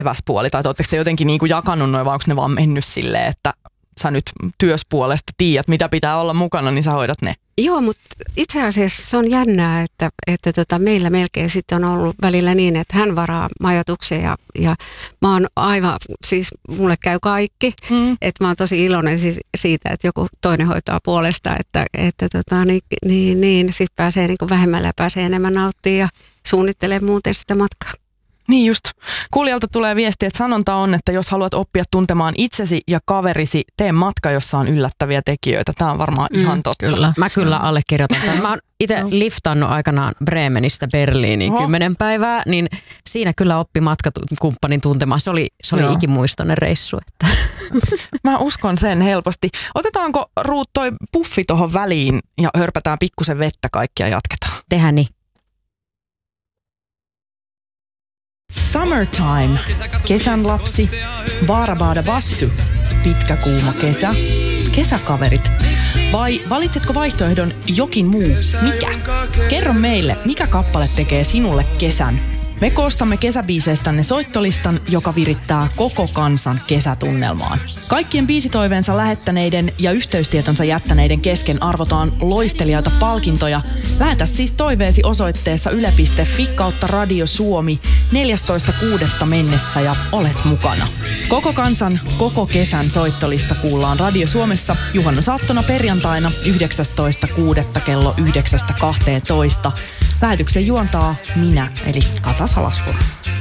eväs puoli? Tai oletteko te jotenkin niin kuin jakanut noin, vai onko ne vaan mennyt silleen, että sä nyt työspuolesta tiedät, mitä pitää olla mukana, niin sä hoidat ne? Joo, mutta itse asiassa se on jännää, että meillä melkein sitten on ollut välillä niin, että hän varaa majoituksen ja mä oon aivan, siis mulle käy kaikki, että mä oon tosi iloinen siitä, että joku toinen hoitaa puolesta, että sit pääsee niin kuin vähemmällä ja pääsee enemmän nauttimaan ja suunnittelee muuten sitä matkaa. Niin just. Kuulijalta tulee viesti, että sanonta on, että jos haluat oppia tuntemaan itsesi ja kaverisi, tee matka, jossa on yllättäviä tekijöitä. Tämä on varmaan ihan totta. Kyllä. Mä kyllä allekirjoitan tämän. Mä oon itse liftannut aikanaan Bremenistä Berliiniin 10 päivää, niin siinä kyllä oppi matkakumppanin tuntemaan. Se oli ikimuistoinen reissu. Että. Mä uskon sen helposti. Otetaanko Ruut toi puffi tohon väliin ja hörpätään pikkusen vettä kaikkia ja jatketaan? Tehdään niin. Summertime, kesän lapsi, Baarabaada Bastu, pitkä kuuma kesä, kesäkaverit. Vai valitsetko vaihtoehdon jokin muu? Mikä? Kerro meille, mikä kappale tekee sinulle kesän? Me koostamme kesäbiiseistänne soittolistan, joka virittää koko kansan kesätunnelmaan. Kaikkien biisitoiveensa lähettäneiden ja yhteystietonsa jättäneiden kesken arvotaan loistelijaita palkintoja. Lähetä siis toiveesi osoitteessa yle.fi/Radio Suomi 14.6. mennessä ja olet mukana. Koko kansan, koko kesän soittolista kuullaan Radio Suomessa juhannusaattona perjantaina 19.6. kello 9.12. Lähetyksen juontaa minä, eli Kata Salaspuro.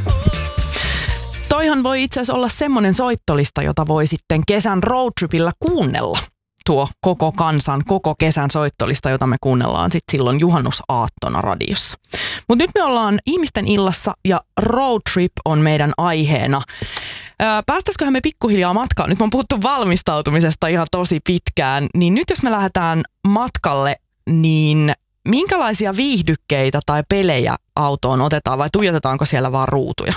Toihan voi itse asiassa olla semmoinen soittolista, jota voi sitten kesän roadtripillä kuunnella. Tuo koko kansan, koko kesän soittolista, jota me kuunnellaan sitten silloin juhannusaattona radiossa. Mutta nyt me ollaan ihmisten illassa ja roadtrip on meidän aiheena. Päästäisiköhän me pikkuhiljaa matkaan? Nyt me on puhuttu valmistautumisesta ihan tosi pitkään. Niin nyt jos me lähdetään matkalle, niin minkälaisia viihdykkeitä tai pelejä autoon otetaan vai tuijotetaanko siellä vaan ruutuja?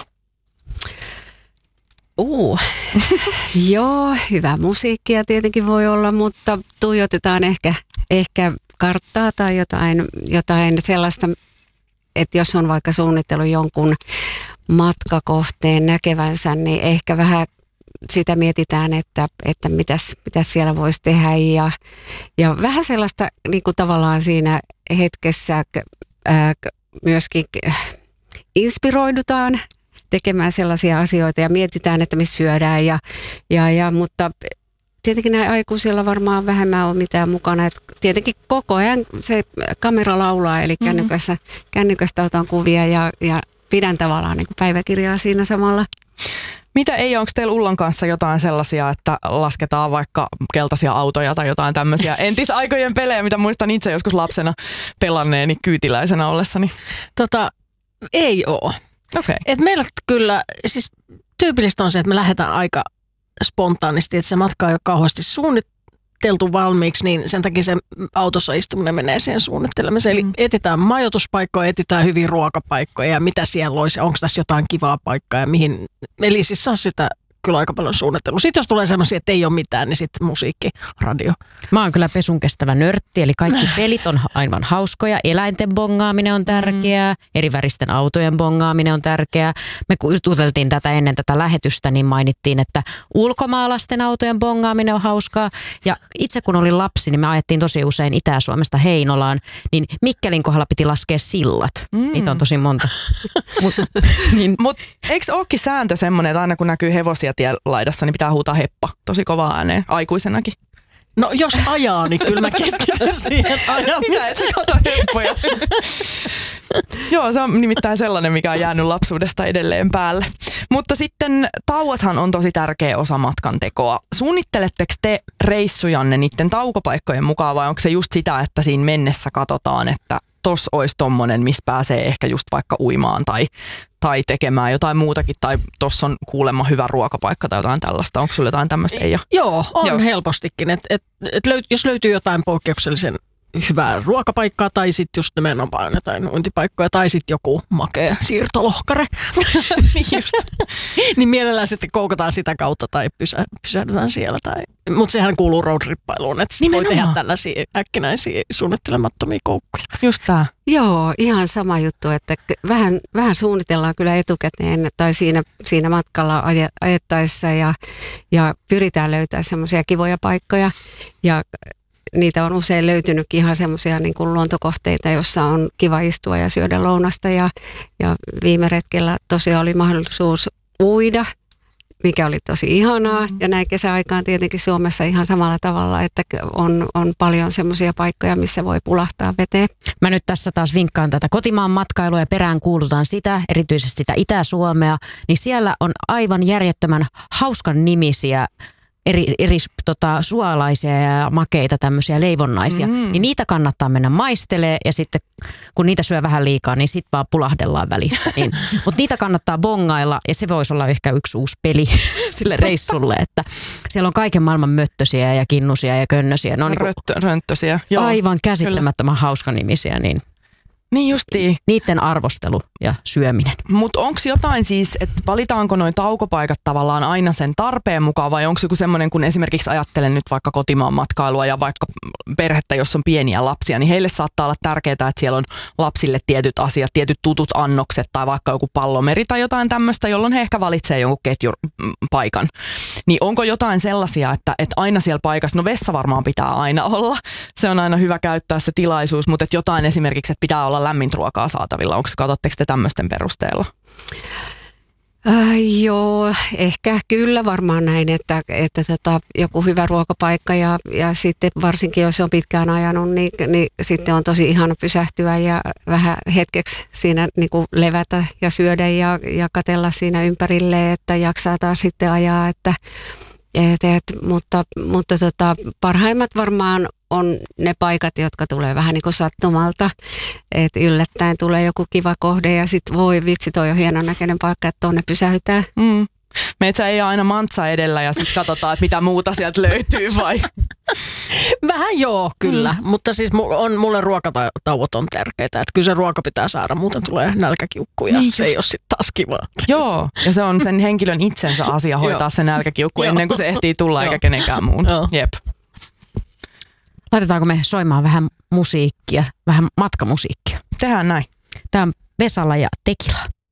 Joo, hyvä musiikkia tietenkin voi olla, mutta tuijotetaan ehkä karttaa tai jotain sellaista, että jos on vaikka suunnittelu jonkun matkakohteen näkevänsä, niin ehkä vähän sitä mietitään, että mitäs siellä voisi tehdä ja vähän sellaista niin kuin tavallaan siinä hetkessä myöskin inspiroidutaan tekemään sellaisia asioita ja mietitään, että missä syödään mutta tietenkin näin aikuisilla varmaan vähemmän ole mitään mukana. Et tietenkin koko ajan se kamera laulaa, eli kännykästä otan kuvia ja pidän tavallaan niin kuin päiväkirjaa siinä samalla. Mitä ei, onko teillä Ullon kanssa jotain sellaisia, että lasketaan vaikka keltaisia autoja tai jotain tämmöisiä entisaikojen pelejä, mitä muistan itse joskus lapsena pelanneeni kyytiläisenä ollessani? Ei ole. Okay. Et meillä kyllä, siis tyypillistä on se, että me lähdetään aika spontaanisti, että se matka ei ole kauheasti suunniteltu valmiiksi, niin sen takia se autossa istuminen menee siihen suunnittelemiseen. Eli etsitään majoituspaikkoja, etsitään hyviä ruokapaikkoja ja mitä siellä olisi, onko tässä jotain kivaa paikkaa ja mihin. Eli siis se on sitä kyllä aika paljon suunnittelua. Sitten jos tulee semmoisia, että ei ole mitään, niin sitten musiikki, radio. Mä oon kyllä pesun kestävä nörtti, eli kaikki pelit on aivan hauskoja. Eläinten bongaaminen on tärkeää, eri väristen autojen bongaaminen on tärkeää. Me kun juteltiin tätä ennen tätä lähetystä, niin mainittiin, että ulkomaalaisten autojen bongaaminen on hauskaa. Ja itse kun olin lapsi, niin me ajettiin tosi usein Itä-Suomesta Heinolaan, niin Mikkelin kohdalla piti laskea sillat. Niitä on tosi monta. Mut eikö olekin sääntö semmoinen, että aina kun näkyy hevosia tielaidassa, niin pitää huutaa heppa tosi kovaa ääneen aikuisenakin? No jos ajaa, niin kyllä mä keskityn siihen ajamiseen. Mitä, et sä kato heppoja? Joo, se on nimittäin sellainen, mikä on jäänyt lapsuudesta edelleen päälle. Mutta sitten tauothan on tosi tärkeä osa matkan tekoa. Suunnitteletteko te reissujanne niiden taukopaikkojen mukaan vai onko se just sitä, että siinä mennessä katsotaan, että tossa olisi tommonen, missä pääsee ehkä just vaikka uimaan tai tekemään jotain muutakin, tai tossa on kuulemma hyvä ruokapaikka tai jotain tällaista. Onko sulla jotain tämmöistä, Eija? Joo, on helpostikin. Jos löytyy jotain poikkeuksellisen hyvää ruokapaikkaa tai sitten just nimenomaan jotain uintipaikkoja tai sitten joku makea siirtolohkare. Niin mielellään sitten koukataan sitä kautta tai pysähdytään siellä. Mutta sehän kuuluu roadtrippailuun, että voi tehdä tällaisia äkkinäisiä suunnittelemattomia koukkuja. Just tää. Joo, ihan sama juttu, että vähän suunnitellaan kyllä etukäteen tai siinä matkalla ajettaessa ja pyritään löytämään semmoisia kivoja paikkoja ja niitä on usein löytynytkin ihan semmoisia niin kuin luontokohteita, jossa on kiva istua ja syödä lounasta ja viime retkellä tosiaan oli mahdollisuus uida, mikä oli tosi ihanaa ja näin kesäaikaan tietenkin Suomessa ihan samalla tavalla, että on paljon semmoisia paikkoja, missä voi pulahtaa veteen. Mä nyt tässä taas vinkkaan tätä kotimaan matkailua ja perään kuulutaan sitä, erityisesti sitä Itä-Suomea, niin siellä on aivan järjettömän hauskan nimisiä eri suolaisia ja makeita tämmöisiä leivonnaisia, niin niitä kannattaa mennä maistelemaan ja sitten kun niitä syö vähän liikaa, niin sitten vaan pulahdellaan välistä. Mutta niitä kannattaa bongailla ja se voisi olla ehkä yksi uusi peli sille reissulle, että siellä on kaiken maailman möttösiä ja kinnusia ja könnösiä. Ne on Rönttösiä. Aivan käsittämättömän hauskan nimisiä, niin justiin. Niiden arvostelu ja syöminen. Mutta onko jotain siis, että valitaanko noi taukopaikat tavallaan aina sen tarpeen mukaan vai onko joku semmoinen, kun esimerkiksi ajattelen nyt vaikka kotimaan matkailua ja vaikka perhettä, jos on pieniä lapsia, niin heille saattaa olla tärkeää, että siellä on lapsille tietyt asiat, tietyt tutut annokset tai vaikka joku pallomeri tai jotain tämmöistä, jolloin he ehkä valitsee jonkun ketjupaikan. Niin onko jotain sellaisia, että aina siellä paikassa, no vessa varmaan pitää aina olla, se on aina hyvä käyttää se tilaisuus, mutta että jotain esimerkiksi, että pitää olla lämmintä ruokaa saatavilla. Katsotteko te tämmöisten perusteella? Joo, ehkä kyllä varmaan näin, että joku hyvä ruokapaikka ja sitten varsinkin jos on pitkään ajanut, niin sitten on tosi ihana pysähtyä ja vähän hetkeksi siinä niin kuin levätä ja syödä ja katsella siinä ympärille, että jaksaa taas sitten ajaa, mutta parhaimmat varmaan on ne paikat, jotka tulee vähän niin kuin sattumalta, että yllättäen tulee joku kiva kohde ja sitten voi vitsi, toi on hienon näköinen paikka, että tuonne pysähytään. Meitä ei aina mantsa edellä ja sitten katsotaan, että mitä muuta sieltä löytyy vai? Vähän joo, kyllä, mutta siis mulle ruokatauot on tärkeitä, että kyllä se ruoka pitää saada, muuten tulee nälkäkiukku ja se ei ole sitten taas kivaa. Joo, ja se on sen henkilön itsensä asia hoitaa se nälkäkiukku ennen kuin se ehtii tulla eikä kenenkään muun. Jep. Laitetaanko me soimaan vähän musiikkia, vähän matkamusiikkia? Tehdään näin. Tämä on Vesala ja Tekila.